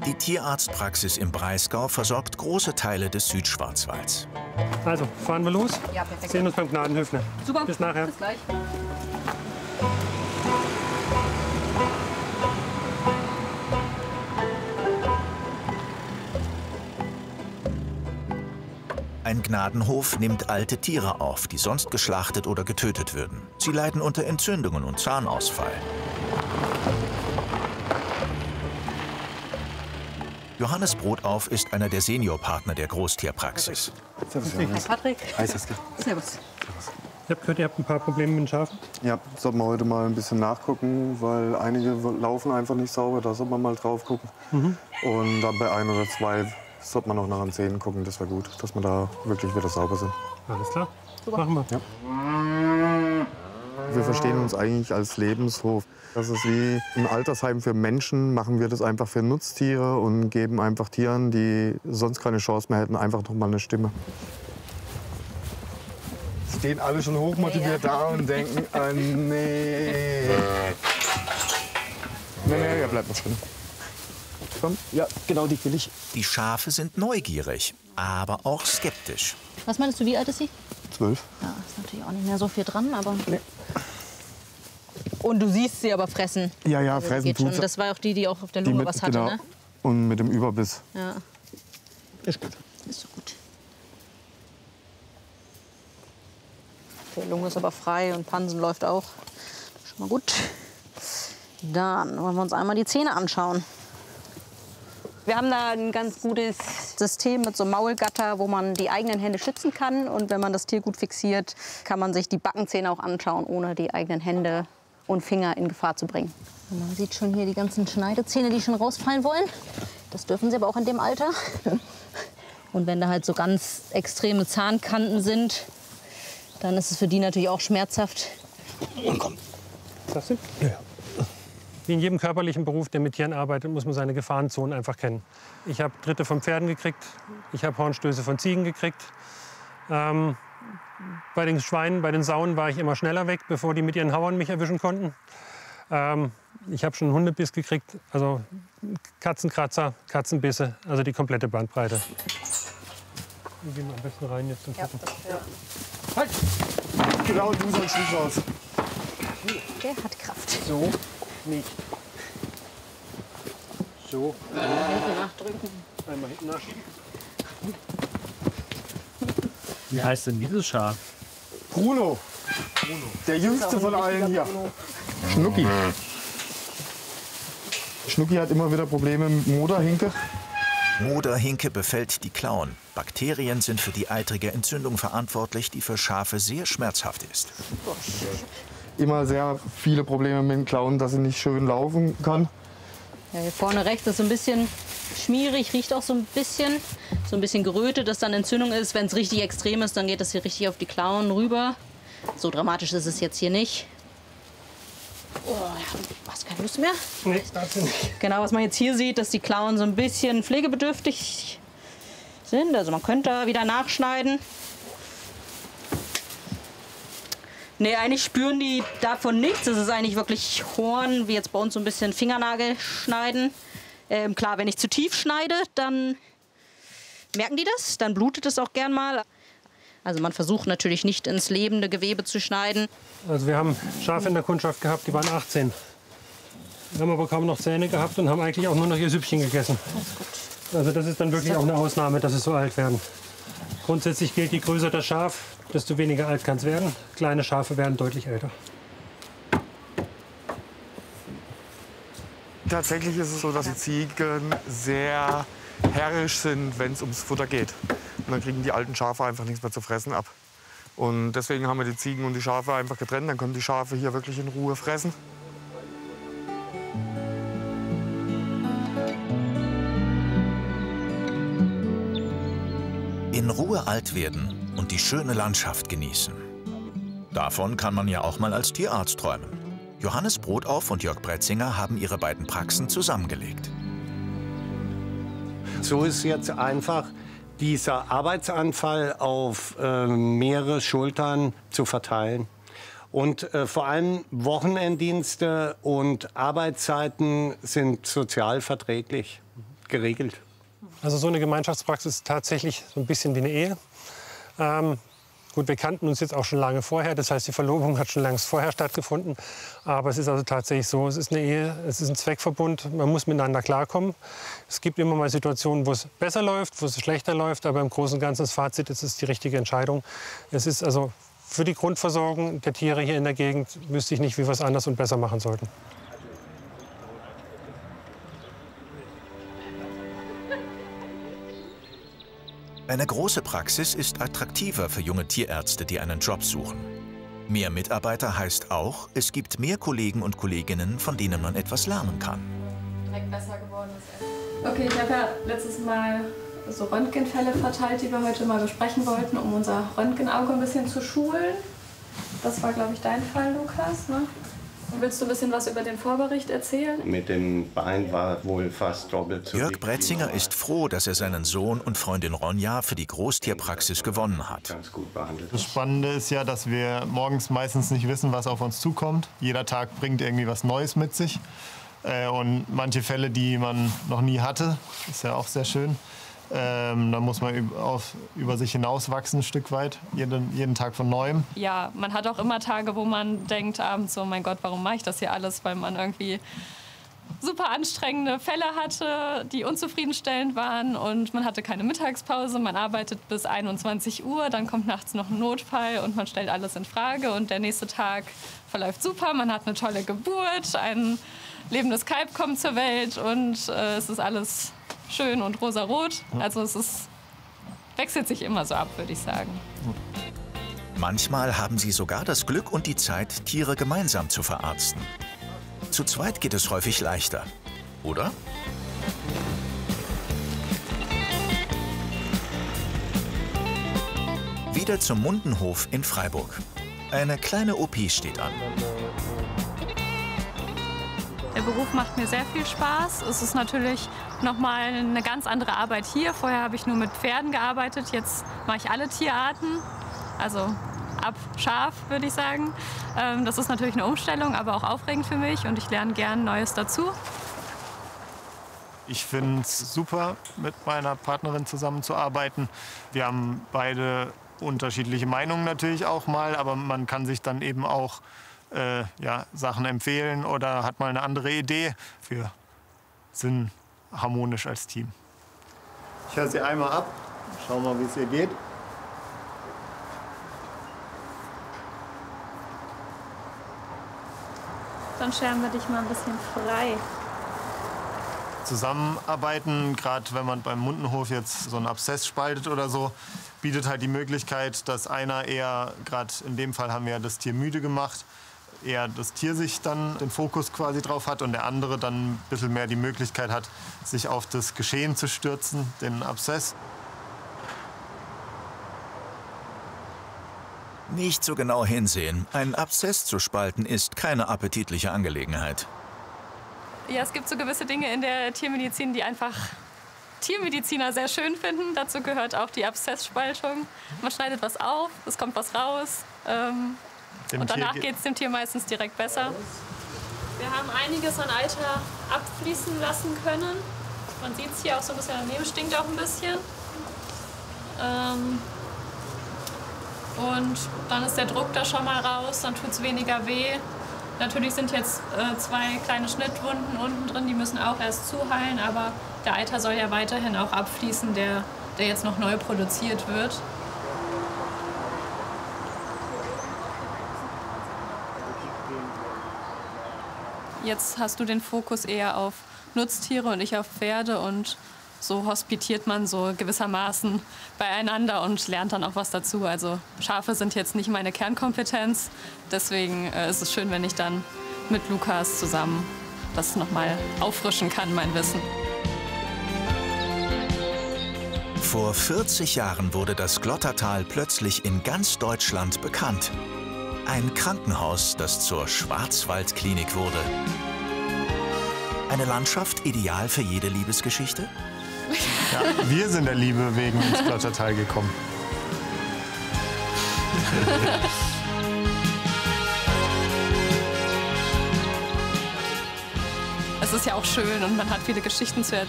Die Tierarztpraxis im Breisgau versorgt große Teile des Südschwarzwalds. Also, fahren wir los? Ja, perfekt. Sehen uns beim Gnadenhöfner. Super. Bis nachher. Bis gleich. Ein Gnadenhof nimmt alte Tiere auf, die sonst geschlachtet oder getötet würden. Sie leiden unter Entzündungen und Zahnausfall. Johannes Brotauf ist einer der Seniorpartner der Großtierpraxis. Servus, Hi Patrick. Hi Saskia. Servus. Ich habe gehört, ihr habt ein paar Probleme mit den Schafen. Ja, sollten wir heute mal ein bisschen nachgucken, weil einige laufen einfach nicht sauber. Da sollte man mal drauf gucken. Und dann bei ein oder zwei sollte man noch nach den Zähnen gucken. Das wäre gut, dass wir da wirklich wieder sauber sind. Alles klar. Machen wir. Ja. Wir verstehen uns eigentlich als Lebenshof. Das ist wie ein Altersheim für Menschen, machen wir das einfach für Nutztiere und geben einfach Tieren, die sonst keine Chance mehr hätten, einfach noch mal eine Stimme. Stehen alle schon hochmotiviert da und denken, nee. Nee, er bleibt noch drin. Komm, ja, genau, die will ich. Die Schafe sind neugierig, aber auch skeptisch. Was meinst du, wie alt ist sie? 12. Ja, ist natürlich auch nicht mehr so viel dran, aber... Nee. Und du siehst sie aber fressen. Ja, ja, Also fressen geht schon. tut sie. Das war auch die auf der Lunge was hatte, genau. ne? Und mit dem Überbiss. Ja, Ist gut. ist so gut. Die Lunge ist aber frei und Pansen läuft auch. Schon mal gut. Dann wollen wir uns einmal die Zähne anschauen. Wir haben da ein ganz gutes System mit so einem Maulgatter, wo man die eigenen Hände schützen kann. Und wenn man das Tier gut fixiert, kann man sich die Backenzähne auch anschauen, ohne die eigenen Hände und Finger in Gefahr zu bringen. Und man sieht schon hier die ganzen Schneidezähne, die schon rausfallen wollen. Das dürfen sie aber auch in dem Alter. Und wenn da halt so ganz extreme Zahnkanten sind, dann ist es für die natürlich auch schmerzhaft. Und komm. Das sind? Ja. Wie in jedem körperlichen Beruf, der mit Tieren arbeitet, muss man seine Gefahrenzonen einfach kennen. Ich habe Tritte von Pferden gekriegt, ich habe Hornstöße von Ziegen gekriegt. Bei den Schweinen, bei den Sauen war ich immer schneller weg, bevor die mit ihren Hauern mich erwischen konnten. Ich habe schon einen Hundebiss gekriegt, also Katzenkratzer, Katzenbisse, also die komplette Bandbreite. Wir gehen am besten rein jetzt und gucken. Halt! Genau, du sollst nicht raus. Der hat Kraft. So, nicht. So, Hinten nachdrücken. einmal hinten nachschieben. Wie heißt denn dieses Schaf? Bruno. Der jüngste von allen hier. Schnucki. Schnucki hat immer wieder Probleme mit Moderhinke. Moderhinke befällt die Klauen. Bakterien sind für die eitrige Entzündung verantwortlich, die für Schafe sehr schmerzhaft ist. Immer sehr viele Probleme mit den Klauen, dass sie nicht schön laufen kann. Ja, hier vorne rechts ist so ein bisschen schmierig, riecht auch so ein bisschen gerötet, dass dann Entzündung ist. Wenn es richtig extrem ist, dann geht das hier richtig auf die Klauen rüber. So dramatisch ist es jetzt hier nicht. Oh, ja, du hast keine Lust mehr? Nee, dazu nicht. Genau, was man jetzt hier sieht, dass die Klauen so ein bisschen pflegebedürftig sind. Also man könnte da wieder nachschneiden. Nee, eigentlich spüren die davon nichts. Das ist eigentlich wirklich Horn, wie jetzt bei uns so ein bisschen Fingernagel schneiden. Klar, wenn ich zu tief schneide, dann merken die das. Dann blutet es auch gern mal. Also man versucht natürlich nicht ins lebende Gewebe zu schneiden. Also wir haben Schafe in der Kundschaft gehabt, die waren 18. Wir haben aber kaum noch Zähne gehabt und haben eigentlich auch nur noch ihr Süppchen gegessen. Also das ist dann wirklich auch eine Ausnahme, dass es so alt werden. Grundsätzlich gilt, je größer das Schaf, desto weniger alt kann es werden. Kleine Schafe werden deutlich älter. Tatsächlich ist es so, dass die Ziegen sehr herrisch sind, wenn es ums Futter geht. Und dann kriegen die alten Schafe einfach nichts mehr zu fressen ab. Und deswegen haben wir die Ziegen und die Schafe einfach getrennt. Dann können die Schafe hier wirklich in Ruhe fressen. In Ruhe alt werden und die schöne Landschaft genießen. Davon kann man ja auch mal als Tierarzt träumen. Johannes Brotauf und Jörg Bretzinger haben ihre beiden Praxen zusammengelegt. So ist jetzt einfach dieser Arbeitsanfall auf mehrere Schultern zu verteilen. Und vor allem Wochenenddienste und Arbeitszeiten sind sozial verträglich. geregelt. Also so eine Gemeinschaftspraxis ist tatsächlich so ein bisschen wie eine Ehe. Gut, wir kannten uns jetzt auch schon lange vorher, das heißt, die Verlobung hat schon längst vorher stattgefunden. Aber es ist also tatsächlich so, es ist eine Ehe, es ist ein Zweckverbund, man muss miteinander klarkommen. Es gibt immer mal Situationen, wo es besser läuft, wo es schlechter läuft, aber im Großen und Ganzen das Fazit, es ist die richtige Entscheidung. Es ist also für die Grundversorgung der Tiere hier in der Gegend, wüsste ich nicht, wie wir es anders und besser machen sollten. Eine große Praxis ist attraktiver für junge Tierärzte, die einen Job suchen. Mehr Mitarbeiter heißt auch, es gibt mehr Kollegen und Kolleginnen, von denen man etwas lernen kann. Direkt besser gewordenes Essen. Okay, ich habe ja letztes Mal so Röntgenfälle verteilt, die wir heute mal besprechen wollten, um unser Röntgenauge ein bisschen zu schulen. Das war, glaube ich, dein Fall, Lukas, ne? Willst du ein bisschen was über den Vorbericht erzählen? Mit dem Bein war wohl fast doppelt so Jörg dick Brätzinger ist froh, dass er seinen Sohn und Freundin Ronja für die Großtierpraxis gewonnen hat. ganz gut behandelt. Das Spannende ist ja, dass wir morgens meistens nicht wissen, was auf uns zukommt. Jeder Tag bringt irgendwie was Neues mit sich. Und manche Fälle, die man noch nie hatte, ist ja auch sehr schön. Da muss man über sich hinauswachsen ein Stück weit, jeden Tag von Neuem. Ja, man hat auch immer Tage, wo man denkt abends so, mein Gott, warum mache ich das hier alles? Weil man irgendwie super anstrengende Fälle hatte, die unzufriedenstellend waren und man hatte keine Mittagspause. Man arbeitet bis 21 Uhr, dann kommt nachts noch ein Notfall und man stellt alles in Frage und der nächste Tag verläuft super. Man hat eine tolle Geburt, ein lebendes Kalb kommt zur Welt und es ist alles schön und rosarot. Also wechselt sich immer so ab, würde ich sagen. Manchmal haben sie sogar das Glück und die Zeit, Tiere gemeinsam zu verarzten. Zu zweit geht es häufig leichter, oder? Wieder zum Mundenhof in Freiburg. Eine kleine OP steht an. Der Beruf macht mir sehr viel Spaß. Es ist natürlich noch mal eine ganz andere Arbeit hier. Vorher habe ich nur mit Pferden gearbeitet. Jetzt mache ich alle Tierarten, also ab Schaf, würde ich sagen. Das ist natürlich eine Umstellung, aber auch aufregend für mich und ich lerne gern Neues dazu. Ich finde es super, mit meiner Partnerin zusammenzuarbeiten. Wir haben beide unterschiedliche Meinungen natürlich auch mal, aber man kann sich dann eben auch Sachen empfehlen oder hat mal eine andere Idee. Wir sind harmonisch als Team. Ich höre sie einmal ab, schau mal, wie es ihr geht. Dann scheren wir dich mal ein bisschen frei. Zusammenarbeiten, gerade wenn man beim Mundenhof jetzt so einen Abszess spaltet oder so, bietet halt die Möglichkeit, dass einer eher, gerade in dem Fall haben wir ja das Tier müde gemacht, eher das Tier sich dann den Fokus quasi drauf hat und der andere dann ein bisschen mehr die Möglichkeit hat, sich auf das Geschehen zu stürzen, den Abszess. Nicht so genau hinsehen. Ein Abszess zu spalten ist keine appetitliche Angelegenheit. Ja, es gibt so gewisse Dinge in der Tiermedizin, die einfach Tiermediziner sehr schön finden. Dazu gehört auch die Abszessspaltung. Man schneidet was auf, es kommt was raus. Und danach geht es dem Tier meistens direkt besser. Wir haben einiges an Eiter abfließen lassen können. Man sieht es hier auch so ein bisschen, daneben stinkt auch ein bisschen. Und dann ist der Druck da schon mal raus, dann tut es weniger weh. Natürlich sind jetzt 2 kleine Schnittwunden unten drin, die müssen auch erst zuheilen, aber der Eiter soll ja weiterhin auch abfließen, der jetzt noch neu produziert wird. Jetzt hast du den Fokus eher auf Nutztiere und ich auf Pferde und so hospitiert man so gewissermaßen beieinander und lernt dann auch was dazu. Also Schafe sind jetzt nicht meine Kernkompetenz, deswegen ist es schön, wenn ich dann mit Lukas zusammen das noch mal auffrischen kann, mein Wissen. Vor 40 Jahren wurde das Glottertal plötzlich in ganz Deutschland bekannt. Ein Krankenhaus, das zur Schwarzwaldklinik wurde. Eine Landschaft ideal für jede Liebesgeschichte? Ja, wir sind der Liebe wegen ins Glottertal gekommen. Es ist ja auch schön und man hat viele Geschichten zu erzählen.